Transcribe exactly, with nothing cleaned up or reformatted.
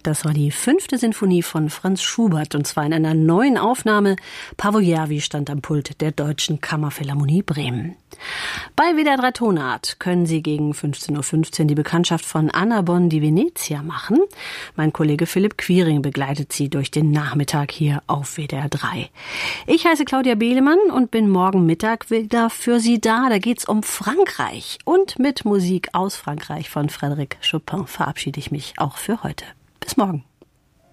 Das war die fünfte Sinfonie von Franz Schubert, und zwar in einer neuen Aufnahme. Paavo Järvi stand am Pult der Deutschen Kammerphilharmonie Bremen. Bei W D R drei Tonart können Sie gegen fünfzehn Uhr fünfzehn die Bekanntschaft von Anna Bonn di Venezia machen. Mein Kollege Philipp Quiring begleitet Sie durch den Nachmittag hier auf W D R drei. Ich heiße Claudia Behlemann und bin morgen Mittag wieder für Sie da. Da geht's um Frankreich. Und mit Musik aus Frankreich von Frédéric Chopin verabschiede ich mich auch für heute. Bis morgen.